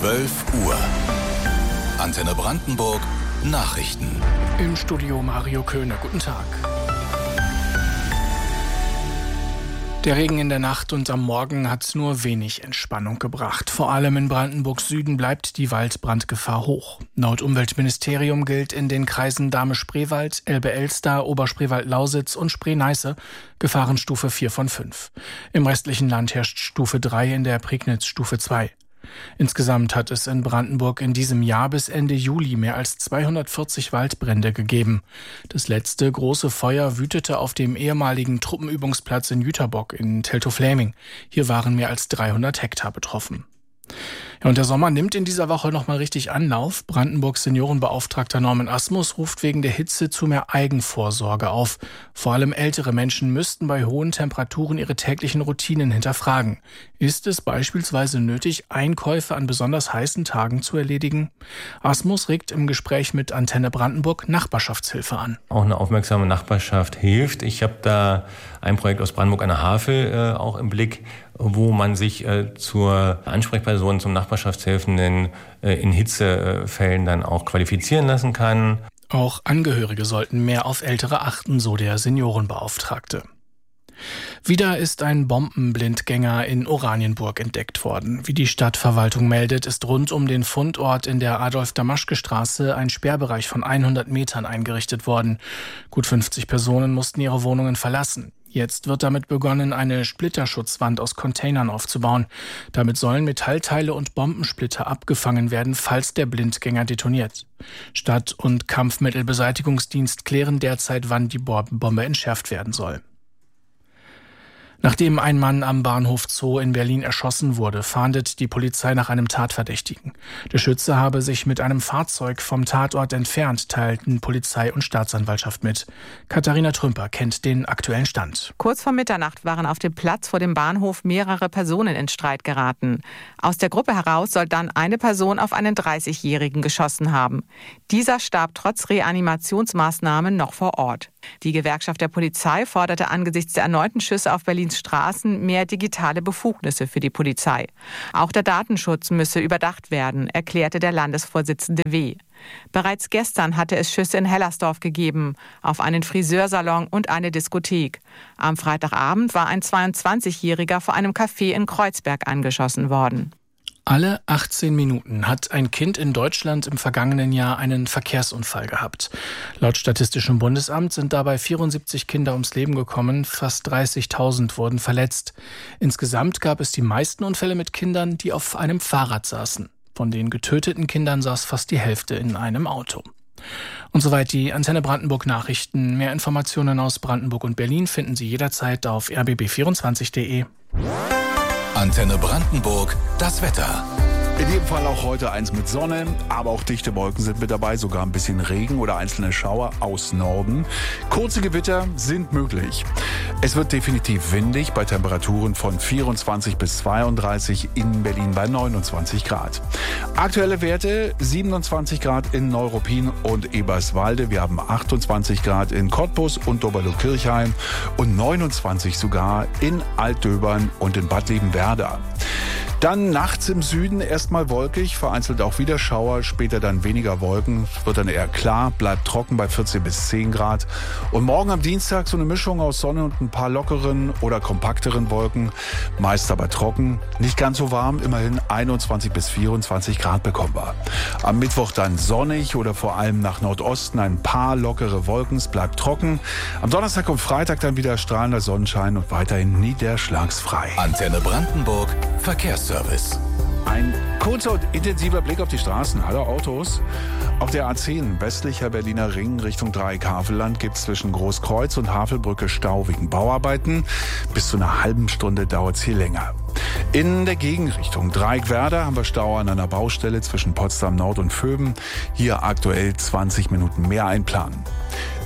12 Uhr. Antenne Brandenburg Nachrichten. Im Studio Mario Köhne. Guten Tag. Der Regen in der Nacht und am Morgen hat nur wenig Entspannung gebracht. Vor allem in Brandenburgs Süden bleibt die Waldbrandgefahr hoch. Laut Umweltministerium gilt in den Kreisen Dahme-Spreewald, Elbe-Elster, Oberspreewald-Lausitz und Spree-Neiße Gefahrenstufe 4 von 5. Im restlichen Land herrscht Stufe 3, in der Prignitz Stufe 2. Insgesamt hat es in Brandenburg in diesem Jahr bis Ende Juli mehr als 240 Waldbrände gegeben. Das letzte große Feuer wütete auf dem ehemaligen Truppenübungsplatz in Jüterbock in Teltow-Fläming. Hier waren mehr als 300 Hektar betroffen. Ja, und der Sommer nimmt in dieser Woche nochmal richtig Anlauf. Brandenburgs Seniorenbeauftragter Norman Asmus ruft wegen der Hitze zu mehr Eigenvorsorge auf. Vor allem ältere Menschen müssten bei hohen Temperaturen ihre täglichen Routinen hinterfragen. Ist es beispielsweise nötig, Einkäufe an besonders heißen Tagen zu erledigen? Asmus regt im Gespräch mit Antenne Brandenburg Nachbarschaftshilfe an. Auch eine aufmerksame Nachbarschaft hilft. Ich habe da ein Projekt aus Brandenburg an der Havel auch im Blick, wo man sich zur Ansprechperson, zum Nachbarschaftshilfenden in Hitzefällen dann auch qualifizieren lassen kann. Auch Angehörige sollten mehr auf Ältere achten, so der Seniorenbeauftragte. Wieder ist ein Bombenblindgänger in Oranienburg entdeckt worden. Wie die Stadtverwaltung meldet, ist rund um den Fundort in der Adolf-Damaschke-Straße ein Sperrbereich von 100 Metern eingerichtet worden. Gut 50 Personen mussten ihre Wohnungen verlassen. Jetzt wird damit begonnen, eine Splitterschutzwand aus Containern aufzubauen. Damit sollen Metallteile und Bombensplitter abgefangen werden, falls der Blindgänger detoniert. Stadt- und Kampfmittelbeseitigungsdienst klären derzeit, wann die Bombe entschärft werden soll. Nachdem ein Mann am Bahnhof Zoo in Berlin erschossen wurde, fahndet die Polizei nach einem Tatverdächtigen. Der Schütze habe sich mit einem Fahrzeug vom Tatort entfernt, teilten Polizei und Staatsanwaltschaft mit. Katharina Trümper kennt den aktuellen Stand. Kurz vor Mitternacht waren auf dem Platz vor dem Bahnhof mehrere Personen in Streit geraten. Aus der Gruppe heraus soll dann eine Person auf einen 30-Jährigen geschossen haben. Dieser starb trotz Reanimationsmaßnahmen noch vor Ort. Die Gewerkschaft der Polizei forderte angesichts der erneuten Schüsse auf Berlins Straßen mehr digitale Befugnisse für die Polizei. Auch der Datenschutz müsse überdacht werden, erklärte der Landesvorsitzende W. Bereits gestern hatte es Schüsse in Hellersdorf gegeben, auf einen Friseursalon und eine Diskothek. Am Freitagabend war ein 22-Jähriger vor einem Café in Kreuzberg angeschossen worden. Alle 18 Minuten hat ein Kind in Deutschland im vergangenen Jahr einen Verkehrsunfall gehabt. Laut Statistischem Bundesamt sind dabei 74 Kinder ums Leben gekommen, fast 30.000 wurden verletzt. Insgesamt gab es die meisten Unfälle mit Kindern, die auf einem Fahrrad saßen. Von den getöteten Kindern saß fast die Hälfte in einem Auto. Und soweit die Antenne Brandenburg Nachrichten. Mehr Informationen aus Brandenburg und Berlin finden Sie jederzeit auf rbb24.de. Antenne Brandenburg, das Wetter. In jedem Fall auch heute eins mit Sonne, aber auch dichte Wolken sind mit dabei, sogar ein bisschen Regen oder einzelne Schauer aus Norden. Kurze Gewitter sind möglich. Es wird definitiv windig bei Temperaturen von 24 bis 32, in Berlin bei 29 Grad. Aktuelle Werte 27 Grad in Neuruppin und Eberswalde. Wir haben 28 Grad in Cottbus und Oberlo-Kirchheim und 29 sogar in Altdöbern und in Bad Liebenwerda. Dann nachts im Süden erstmal wolkig, vereinzelt auch wieder Schauer, später dann weniger Wolken, wird dann eher klar, bleibt trocken bei 14 bis 10 Grad. Und morgen am Dienstag so eine Mischung aus Sonne und ein paar lockeren oder kompakteren Wolken, meist aber trocken, nicht ganz so warm, immerhin 21 bis 24 Grad bekommen wir. Am Mittwoch dann sonnig oder vor allem nach Nordosten ein paar lockere Wolken, es bleibt trocken. Am Donnerstag und Freitag dann wieder strahlender Sonnenschein und weiterhin niederschlagsfrei. Antenne Brandenburg, Verkehrsservice. Ein kurzer und intensiver Blick auf die Straßen. Hallo Autos. Auf der A10 westlicher Berliner Ring Richtung Dreieck-Havelland gibt es zwischen Großkreuz und Havelbrücke Stau wegen Bauarbeiten. Bis zu einer halben Stunde dauert es hier länger. In der Gegenrichtung Dreieck-Werder haben wir Stau an einer Baustelle zwischen Potsdam Nord und Vöben. Hier aktuell 20 Minuten mehr einplanen.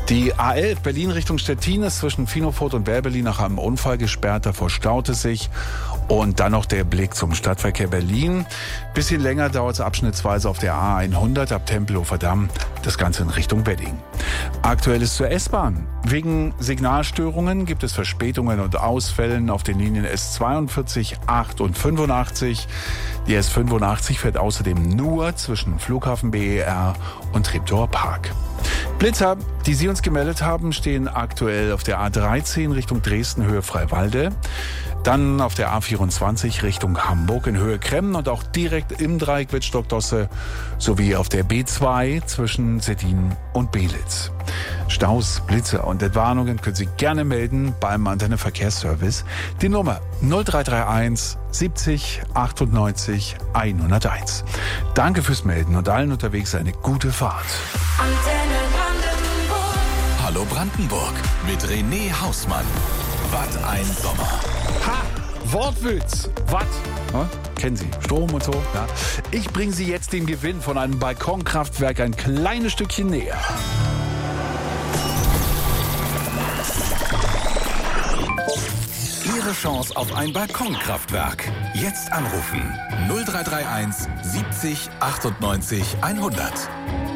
Die A11 Berlin Richtung Stettin ist zwischen Finofurt und Welberlin nach einem Unfall gesperrt. Davor staut es sich. Und dann noch der Blick zum Stadtverkehr Berlin. Bisschen länger dauert es abschnittsweise auf der A100 ab Tempelhofer Damm. Das Ganze in Richtung Wedding. Aktuelles zur S-Bahn. Wegen Signalstörungen gibt es Verspätungen und Ausfällen auf den Linien S42, 8 und 85. Die S85 fährt außerdem nur zwischen Flughafen BER und Treptower Park. Blitzer, die Sie uns gemeldet haben, stehen aktuell auf der A13 Richtung Dresden, Höhe Freiwalde. Dann auf der A24 Richtung Hamburg in Höhe Kremmen und auch direkt im Dreieck Wittstock-Dosse sowie auf der B2 zwischen Seddin und Belitz. Staus, Blitze und Entwarnungen können Sie gerne melden beim Antenne Verkehrsservice. Die Nummer 0331 70 98 101. Danke fürs Melden und allen unterwegs eine gute Fahrt. Antenne Brandenburg. Hallo Brandenburg mit René Hausmann. Was ein Sommer. Ha! Wortwitz. Was? Ja, kennen Sie. Strom und so. Ja. Ich bringe Sie jetzt dem Gewinn von einem Balkonkraftwerk ein kleines Stückchen näher. Ihre Chance auf ein Balkonkraftwerk. Jetzt anrufen. 0331 70 98 100.